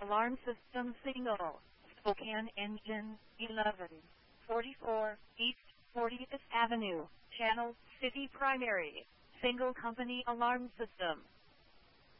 Alarm System Single. Spokane Engine, 1144 East 40th Avenue, Channel City Primary. Single Company Alarm System.